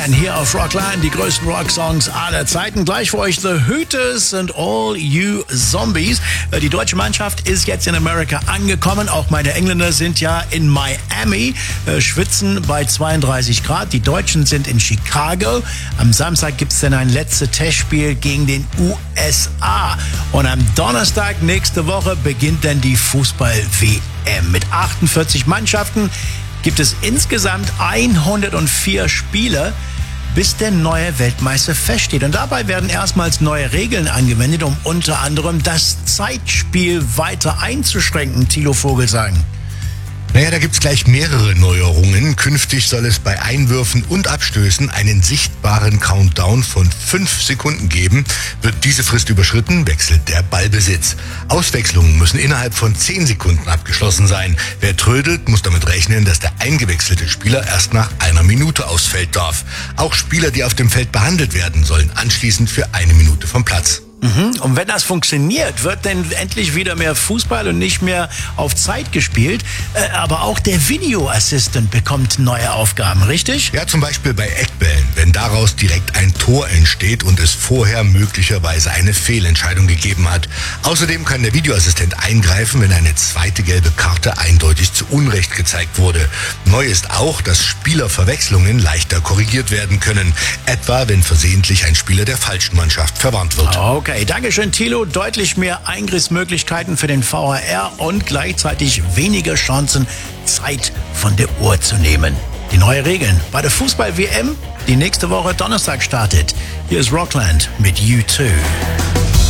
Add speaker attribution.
Speaker 1: Hier auf Rockline, die größten Rocksongs aller Zeiten. Gleich für euch The Hooters and All You Zombies. Die deutsche Mannschaft ist jetzt in Amerika angekommen. Auch meine Engländer sind ja in Miami, schwitzen bei 32 Grad. Die Deutschen sind in Chicago. Am Samstag gibt es dann ein letztes Testspiel gegen den USA. Und am Donnerstag nächste Woche beginnt dann die Fußball-WM. Mit 48 Mannschaften gibt es insgesamt 104 Spiele, bis der neue Weltmeister feststeht. Und dabei werden erstmals neue Regeln angewendet, um unter anderem das Zeitspiel weiter einzuschränken, Thilo Vogelsang.
Speaker 2: Naja, da gibt's gleich mehrere Neuerungen. Künftig soll es bei Einwürfen und Abstößen einen sichtbaren Countdown von 5 Sekunden geben. Wird diese Frist überschritten, wechselt der Ballbesitz. Auswechslungen müssen innerhalb von 10 Sekunden abgeschlossen sein. Wer trödelt, muss damit rechnen, dass der eingewechselte Spieler erst nach 1 Minute aufs Feld darf. Auch Spieler, die auf dem Feld behandelt werden, sollen anschließend für 1 Minute vom Platz.
Speaker 1: Und wenn das funktioniert, wird dann endlich wieder mehr Fußball und nicht mehr auf Zeit gespielt. Aber auch der Video Assistant bekommt neue Aufgaben, richtig?
Speaker 2: Ja, zum Beispiel bei Eckbällen, wenn daraus direkt ein Tor entsteht und es vorher möglicherweise eine Fehlentscheidung gegeben hat. Außerdem kann der Videoassistent eingreifen, wenn eine zweite gelbe Karte eindeutig zu Unrecht gezeigt wurde. Neu ist auch, dass Spielerverwechslungen leichter korrigiert werden können. Etwa, wenn versehentlich ein Spieler der falschen Mannschaft verwarnt wird.
Speaker 1: Okay, dankeschön Thilo. Deutlich mehr Eingriffsmöglichkeiten für den VAR und gleichzeitig weniger Chancen, Zeit von der Uhr zu nehmen. Die neuen Regeln bei der Fußball-WM, die nächste Woche Donnerstag startet. Hier ist Rockland mit U2.